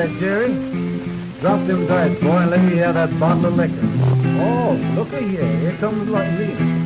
right, Jerry. Drop them dice, boy, and let me have that bottle of liquor. Oh, look here. Here comes Lee.